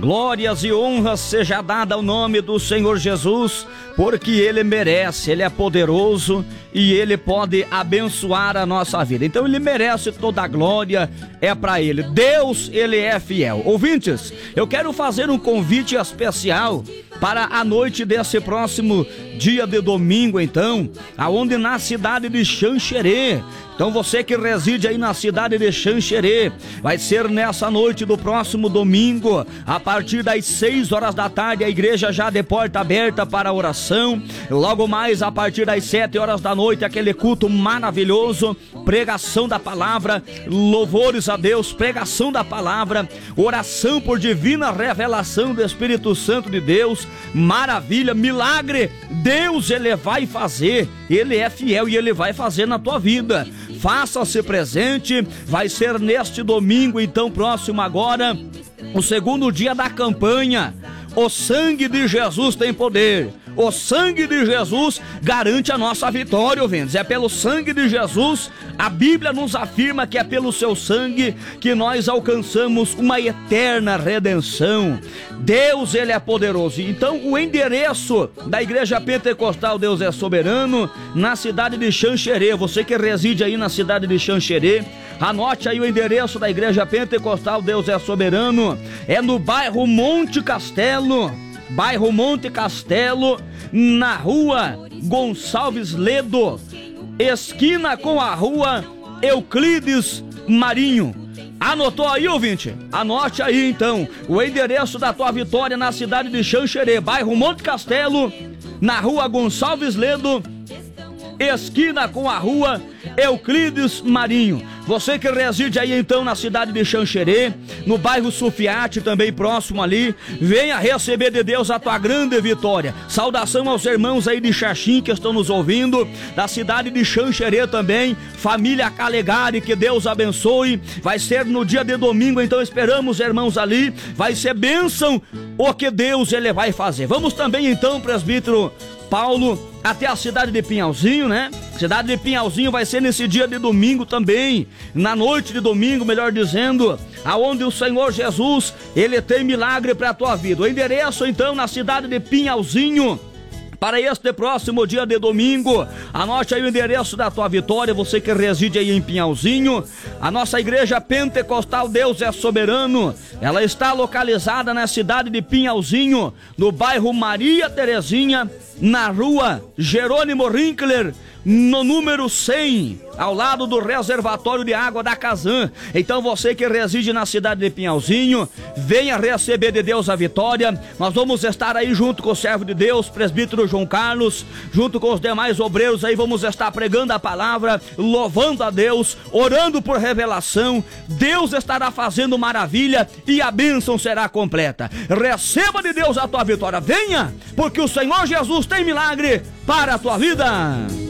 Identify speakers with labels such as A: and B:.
A: Glórias e honras seja dada ao nome do Senhor Jesus, porque Ele merece, Ele é poderoso e Ele pode abençoar a nossa vida. Então Ele merece toda a glória, é para Ele. Deus, Ele é fiel. Ouvintes, eu quero fazer um convite especial para a noite desse próximo dia de domingo, então, aonde na cidade de Xanxerê. Então você que reside aí na cidade de Xanxerê, vai ser nessa noite do próximo domingo, a partir das 6 horas da tarde, a igreja já de porta aberta para a oração. Logo mais a partir das 7 horas da noite, aquele culto maravilhoso, pregação da palavra, louvores a Deus, pregação da palavra, oração por divina revelação do Espírito Santo de Deus, maravilha, milagre. Deus, Ele vai fazer, Ele é fiel e Ele vai fazer na tua vida. Faça-se presente, vai ser neste domingo, então próximo agora, o segundo dia da campanha. O sangue de Jesus tem poder. O sangue de Jesus garante a nossa vitória, ouvintes. É pelo sangue de Jesus, a Bíblia nos afirma que é pelo seu sangue que nós alcançamos uma eterna redenção. Deus, Ele é poderoso. Então o endereço da Igreja Pentecostal Deus é Soberano, na cidade de Xanxerê. Você que reside aí na cidade de Xanxerê, anote aí o endereço da Igreja Pentecostal Deus é Soberano. É no bairro Monte Castelo, na rua Gonçalves Ledo, esquina com a rua Euclides Marinho. Anotou aí, ouvinte? Anote aí então o endereço da tua vitória na cidade de Xanxerê, bairro Monte Castelo, na rua Gonçalves Ledo, esquina com a rua Euclides Marinho. Você que reside aí então na cidade de Xanxerê, no bairro Sufiate, também próximo ali, venha receber de Deus a tua grande vitória. Saudação aos irmãos aí de Xaxim que estão nos ouvindo, da cidade de Xanxerê também, família Calegari, que Deus abençoe. Vai ser no dia de domingo, então esperamos irmãos ali, vai ser bênção o que Deus Ele vai fazer. Vamos também então, presbítero Paulo, até a cidade de Pinhalzinho, né? Cidade de Pinhalzinho vai ser nesse dia de domingo também, na noite de domingo, melhor dizendo, aonde o Senhor Jesus, Ele tem milagre para a tua vida. O endereço então na cidade de Pinhalzinho, para este próximo dia de domingo, anote aí o endereço da tua vitória, você que reside aí em Pinhalzinho. A nossa Igreja Pentecostal Deus é Soberano, ela está localizada na cidade de Pinhalzinho, no bairro Maria Terezinha, na rua Jerônimo Rinkler, no número 100, ao lado do reservatório de água da Casan. Então você que reside na cidade de Pinhalzinho, venha receber de Deus a vitória. Nós vamos estar aí junto com o servo de Deus, presbítero João Carlos, junto com os demais obreiros aí, vamos estar pregando a palavra, louvando a Deus, orando por revelação. Deus estará fazendo maravilha e a bênção será completa. Receba de Deus a tua vitória, venha, porque o Senhor Jesus tem milagre para a tua vida.